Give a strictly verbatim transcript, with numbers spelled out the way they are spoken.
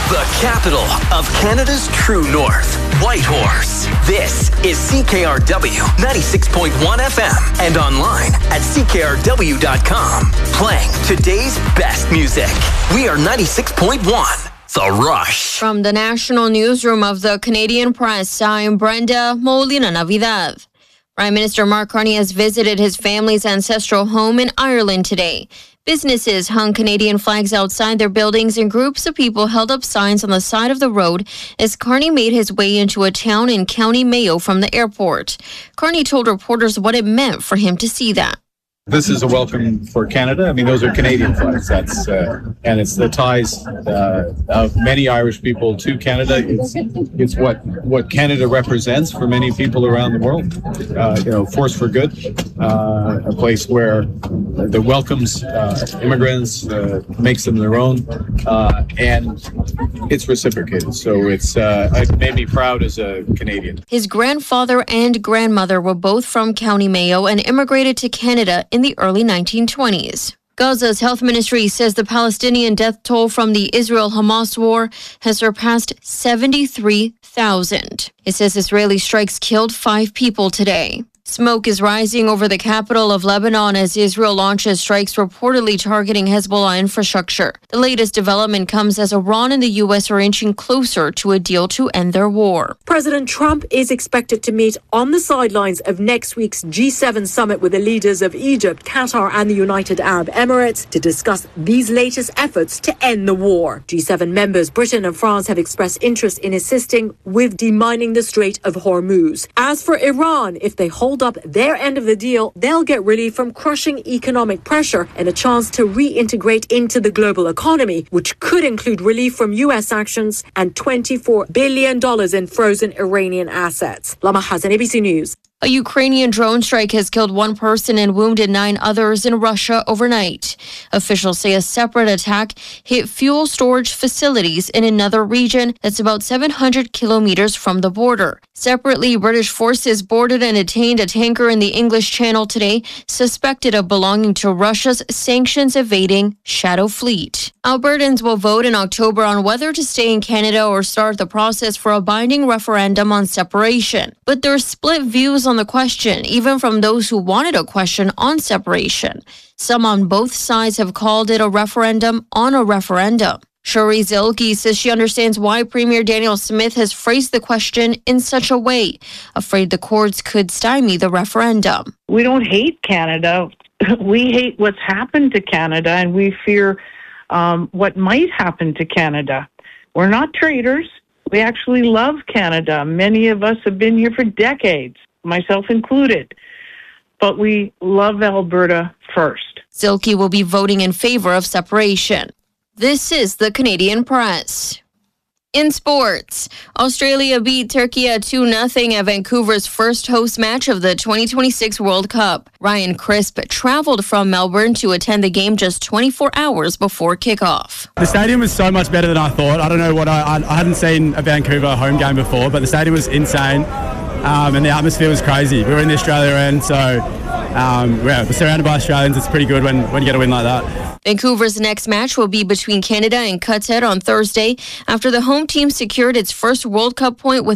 The capital of Canada's true north, Whitehorse. This is C K R W ninety-six point one F M and online at C K R W dot com. Playing today's best music. We are ninety-six point one. The Rush. From the National Newsroom of the Canadian Press, I'm Brenda Molina Navidad. Prime Minister Mark Carney has visited his family's ancestral home in Ireland today. Businesses hung Canadian flags outside their buildings and groups of people held up signs on the side of the road as Carney made his way into a town in County Mayo from the airport. Carney told reporters what it meant for him to see that. This is a welcome for Canada. I mean, those are Canadian flags. That's uh, and it's the ties uh, of many Irish people to Canada. It's it's what what Canada represents for many people around the world. Uh, you know, force for good, uh, a place where that welcomes uh, immigrants, uh, makes them their own, uh, and it's reciprocated. So it's uh, it made me proud as a Canadian. His grandfather and grandmother were both from County Mayo and immigrated to Canada in the early nineteen twenties. Gaza's health ministry says the Palestinian death toll from the Israel-Hamas war has surpassed seventy-three thousand. It says Israeli strikes killed five people today. Smoke is rising over the capital of Lebanon as Israel launches strikes reportedly targeting Hezbollah infrastructure. The latest development comes as Iran and the U S are inching closer to a deal to end their war. President Trump is expected to meet on the sidelines of next week's G seven summit with the leaders of Egypt, Qatar and the United Arab Emirates to discuss these latest efforts to end the war. G seven members Britain and France have expressed interest in assisting with demining the Strait of Hormuz. As for Iran, if they hold up their end of the deal, they'll get relief from crushing economic pressure and a chance to reintegrate into the global economy, which could include relief from U S actions and twenty-four billion dollars in frozen Iranian assets. Lama Hassan, A B C News. A Ukrainian drone strike has killed one person and wounded nine others in Russia overnight. Officials say a separate attack hit fuel storage facilities in another region that's about seven hundred kilometers from the border. Separately, British forces boarded and detained a tanker in the English Channel today, suspected of belonging to Russia's sanctions-evading Shadow Fleet. Albertans will vote in October on whether to stay in Canada or start the process for a binding referendum on separation. But there are split views on the question, even from those who wanted a question on separation. Some on both sides have called it a referendum on a referendum. Shuri Zilke says she understands why Premier Daniel Smith has phrased the question in such a way, afraid the courts could stymie the referendum. We don't hate Canada. We hate what's happened to Canada, and we fear um, what might happen to Canada. We're not traitors. We actually love Canada. Many of us have been here for decades, myself included. But we love Alberta first. Zilke will be voting in favor of separation. This is the Canadian Press. In sports, Australia beat Turkey at two nothing at Vancouver's first host match of the twenty twenty-six World Cup. Ryan Crisp traveled from Melbourne to attend the game just twenty-four hours before kickoff. The stadium was so much better than I thought. I don't know what I, I, I hadn't seen a Vancouver home game before, but the stadium was insane. Um, and the atmosphere was crazy. We were in the Australia end, so um, yeah, we're surrounded by Australians. It's pretty good when, when you get a win like that. Vancouver's next match will be between Canada and Qatar on Thursday after the home team secured its first World Cup point with